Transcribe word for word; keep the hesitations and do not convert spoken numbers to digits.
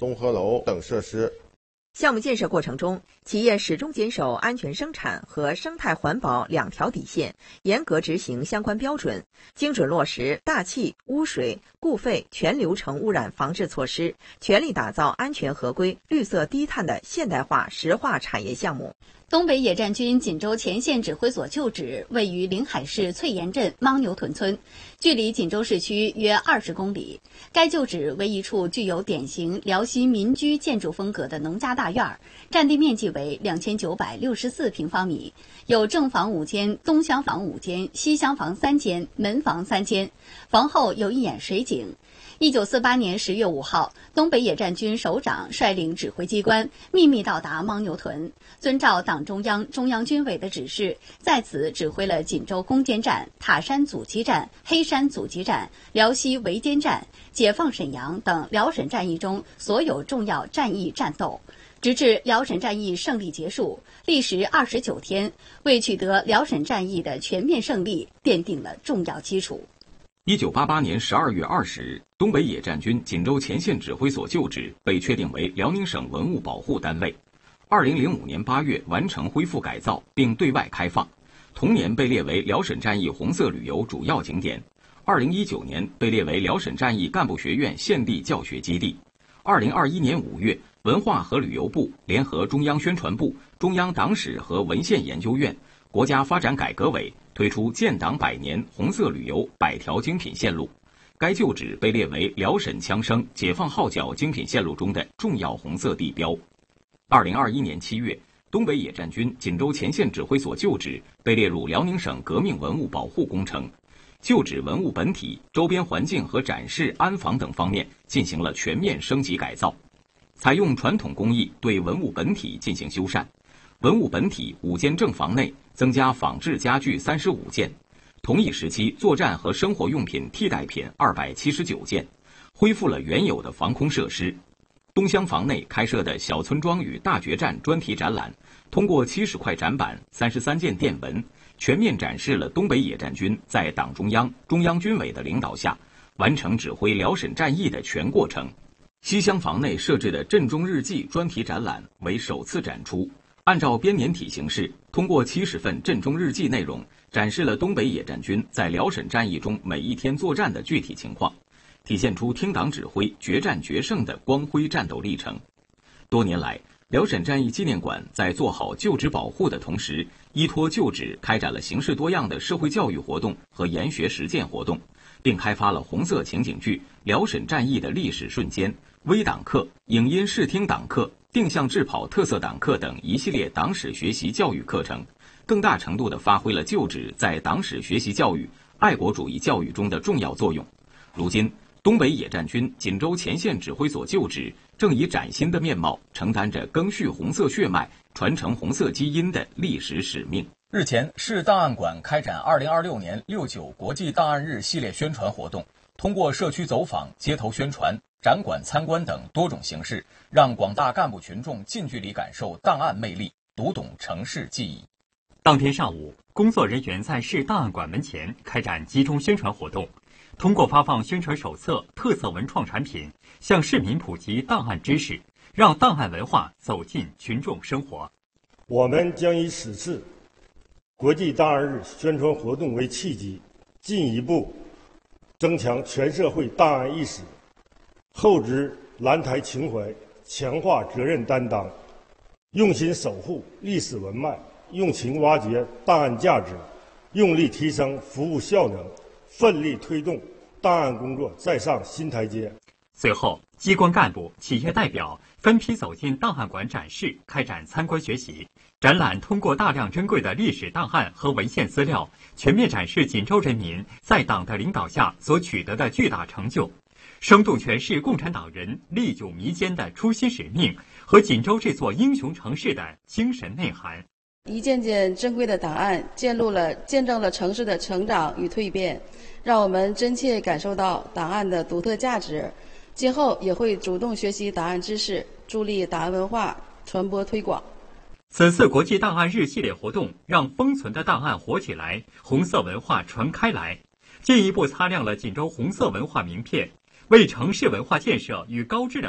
综合楼等设施。 项目建设过程中，企业始终坚守安全生产和生态环保两条底线，严格执行相关标准，精准落实大气、污水、固废全流程污染防治措施，全力打造安全合规、绿色低碳的现代化石化产业项目。 东北野战军锦州前线指挥所旧址位于临海市翠岩镇牦牛屯村，距离锦州市区约二十公里。该旧址为一处具有典型辽西民居建筑风格的农家大院，占地面积为两千九百六十四平方米，有正房五间、东厢房五间、西厢房三间、门房三间，房后有一眼水井。一九四八年十月五号，东北野战军首长率领指挥机关秘密到达牦牛屯，遵照党中央、中央军委的指示，在此指挥了锦州攻坚战、塔山阻击战、黑山阻击战、辽西围歼战、解放沈阳等辽沈战役中所有重要战役战斗，直至辽沈战役胜利结束，历时二十九天，为取得辽沈战役的全面胜利奠定了重要基础。 一九八八年十二月二十日，东北野战军锦州前线指挥所旧址被确定为辽宁省文物保护单位。二零零五年八月完成恢复改造并对外开放，同年被列为辽沈战役红色旅游主要景点。二零一九年被列为辽沈战役干部学院现地教学基地。二零二一年五月，文化和旅游部联合中央宣传部、中央党史和文献研究院、国家发展改革委推出建党百年红色旅游百条精品线路，该旧址被列为辽沈羌声解放号角精品线路中的重要红色地标。二零二一年七月，东北野战军锦州前线指挥所旧址被列入辽宁省革命文物保护工程，旧址文物本体、周边环境和展示、安防等方面进行了全面升级改造，采用传统工艺对文物本体进行修缮。文物本体五间正房内增加仿制家具三十五件，同一时期作战和生活用品替代品二百七十九件，恢复了原有的防空设施。东厢房内开设的小村庄与大决战专题展览，通过七十块展板、三十三件电文，全面展示了东北野战军在党中央、中央军委的领导下，完成指挥辽沈战役的全过程。西厢房内设置的镇中日记专题展览为首次展出，按照编年体形式，通过七十份镇中日记内容，展示了东北野战军在辽沈战役中每一天作战的具体情况，体现出听党指挥、决战决胜的光辉战斗历程。多年来，辽沈战役纪念馆在做好旧址保护的同时，依托旧址开展了形式多样的社会教育活动和研学实践活动，并开发了红色情景剧《辽沈战役的历史瞬间》、微党课、影音视听党课、定向制跑特色党课等一系列党史学习教育课程，更大程度地发挥了旧址在党史学习教育、爱国主义教育中的重要作用。如今，东北野战军锦州前线指挥所旧址正以崭新的面貌承担着赓续红色血脉、传承红色基因的历史使命。 日前，市档案馆开展二零二六年六九国际档案日系列宣传活动，通过社区走访、街头宣传、展馆参观等多种形式，让广大干部群众近距离感受档案魅力，读懂城市记忆。 当天上午，工作人员在市档案馆门前开展集中宣传活动，通过发放宣传手册、特色文创产品，向市民普及档案知识，让档案文化走进群众生活。 我们将以此次国际档案日宣传活动为契机，进一步增强全社会档案意识，厚植蓝台情怀，强化责任担当，用心守护历史文脉，用情挖掘档案价值，用力提升服务效能，奋力推动档案工作再上新台阶。 随后，机关干部、企业代表分批走进档案馆展示，开展参观学习。展览通过大量珍贵的历史档案和文献资料，全面展示锦州人民在党的领导下所取得的巨大成就，生动诠释共产党人历久弥坚的初心使命和锦州这座英雄城市的精神内涵。 一件件珍贵的档案见录了见证了城市的成长与蜕变，让我们真切感受到档案的独特价值。今后也会主动学习档案知识，助力档案文化传播推广。 此次国际档案日系列活动让封存的档案活起来，红色文化传开来，进一步擦亮了锦州红色文化名片，为城市文化建设与高质量